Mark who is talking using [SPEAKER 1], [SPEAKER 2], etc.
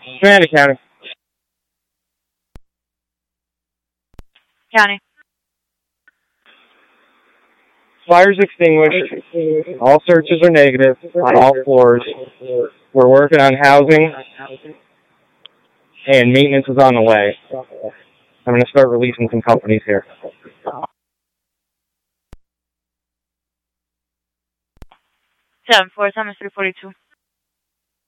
[SPEAKER 1] Commander County.
[SPEAKER 2] County.
[SPEAKER 1] Fire's extinguished. All searches are negative on all floors. We're working on housing, and maintenance is on the way. I'm going to start releasing some companies here.
[SPEAKER 2] 747 342.